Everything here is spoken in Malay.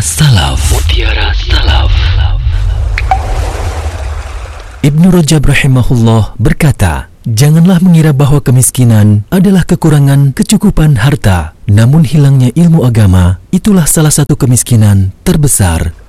Salaf. Mutiara Salaf. Ibnu Rajab rahimahullah berkata, janganlah mengira bahawa kemiskinan adalah kekurangan kecukupan harta, namun hilangnya ilmu agama itulah salah satu kemiskinan terbesar.